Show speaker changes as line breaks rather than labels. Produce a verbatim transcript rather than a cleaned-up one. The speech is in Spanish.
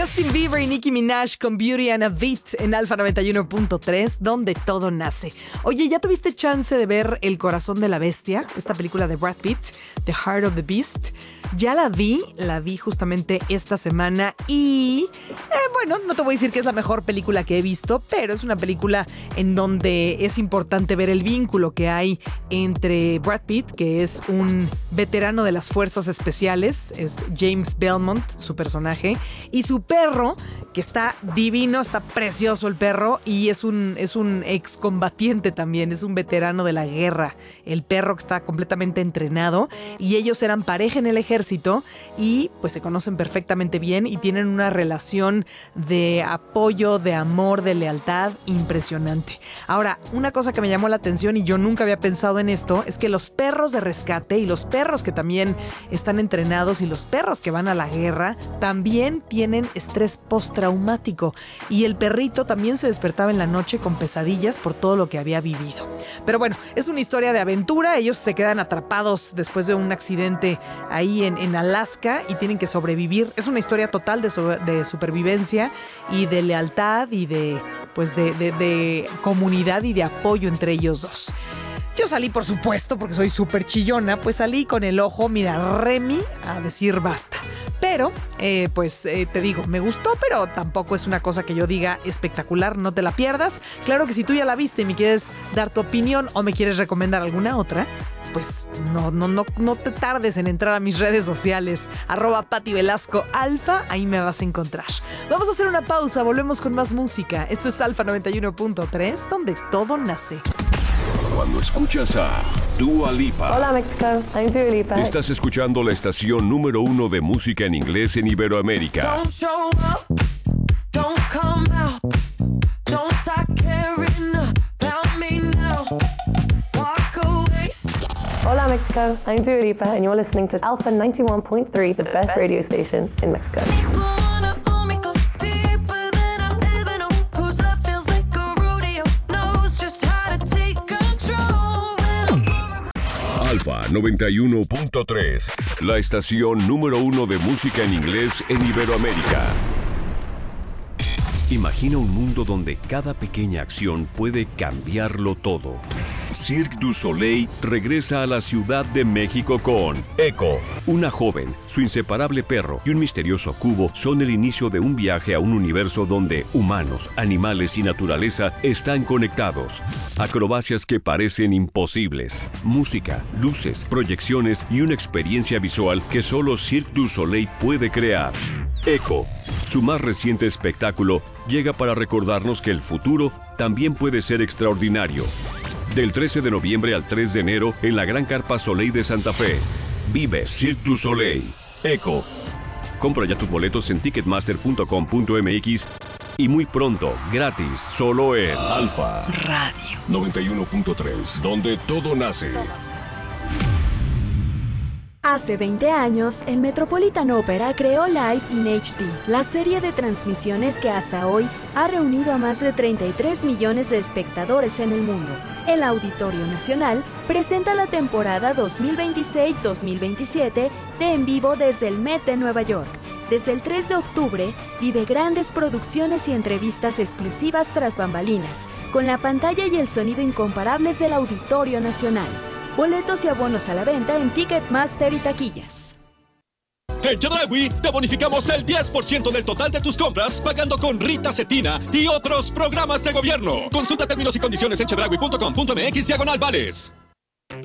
Justin Bieber y Nicki Minaj con Beauty and a Beat en Alfa noventa y uno punto tres, donde todo nace. Oye, ¿ya tuviste chance de ver El corazón de la bestia? Esta película de Brad Pitt, The Heart of the Beast. Ya la vi, la vi justamente esta semana y... Eh, bueno, no te voy a decir que es la mejor película que he visto, pero es una película en donde es importante ver el vínculo que hay entre Brad Pitt, que es un veterano de las fuerzas especiales, es James Belmont, su personaje, y su perro, que está divino, está precioso el perro, y es un, es un excombatiente también, es un veterano de la guerra, el perro que está completamente entrenado, y ellos eran pareja en el ejército, y pues se conocen perfectamente bien, y tienen una relación de apoyo, de amor, de lealtad impresionante. Ahora, una cosa que me llamó la atención, y yo nunca había pensado en esto, es que los perros de rescate, y los perros que también están entrenados, y los perros que van a la guerra, también tienen estrés postraumático, y el perrito también se despertaba en la noche con pesadillas por todo lo que había vivido. Pero bueno, es una historia de aventura. Ellos se quedan atrapados después de un accidente ahí en, en Alaska y tienen que sobrevivir. Es una historia total de, so, de supervivencia y de lealtad y de, pues de, de, de comunidad y de apoyo entre ellos dos. Yo salí, por supuesto, porque soy súper chillona, pues salí con el ojo, mira, Remy, a decir basta. Pero, eh, pues eh, te digo, me gustó, pero tampoco es una cosa que yo diga espectacular, no te la pierdas. Claro que si tú ya la viste y me quieres dar tu opinión o me quieres recomendar alguna otra, pues no, no, no, no te tardes en entrar a mis redes sociales, arroba Pati Velasco Alfa, ahí me vas a encontrar. Vamos a hacer una pausa, volvemos con más música. Esto es Alfa noventa y uno punto tres, donde todo nace.
Cuando escuchas a Dua Lipa.
Hola, México. I'm Dua Lipa.
Estás escuchando la estación número uno de música en inglés en Iberoamérica.
Don't show up, don't come out, don't start caring about me now. Walk away.
Hola, Mexico. I'm Dua Lipa, and you're listening to Alpha ninety-one point three, the best radio station in Mexico.
Alfa noventa y uno punto tres, la estación número uno de música en inglés en Iberoamérica. Imagina un mundo donde cada pequeña acción puede cambiarlo todo. Cirque du Soleil regresa a la Ciudad de México con Echo. Una joven, su inseparable perro y un misterioso cubo son el inicio de un viaje a un universo donde humanos, animales y naturaleza están conectados. Acrobacias que parecen imposibles. Música, luces, proyecciones y una experiencia visual que solo Cirque du Soleil puede crear. Echo, su más reciente espectáculo, llega para recordarnos que el futuro también puede ser extraordinario. Del trece de noviembre al tres de enero en la Gran Carpa Soleil de Santa Fe. Vive Cirque du Soleil. Echo. Compra ya tus boletos en ticketmaster punto com punto m x y muy pronto, gratis, solo en Alfa
Radio
noventa y uno punto tres, donde todo nace.
Hace veinte años, el Metropolitan Opera creó Live in H D, la serie de transmisiones que hasta hoy ha reunido a más de treinta y tres millones de espectadores en el mundo. El Auditorio Nacional presenta la temporada dos mil veintiséis dos mil veintisiete de En Vivo desde el Met de Nueva York. Desde el tres de octubre, vive grandes producciones y entrevistas exclusivas tras bambalinas, con la pantalla y el sonido incomparables del Auditorio Nacional. Boletos y abonos a la venta en Ticketmaster y taquillas.
En Chedraui te bonificamos el diez por ciento del total de tus compras pagando con Rita Cetina y otros programas de gobierno. Consulta términos y condiciones en chedraui punto com punto m x diagonal vales.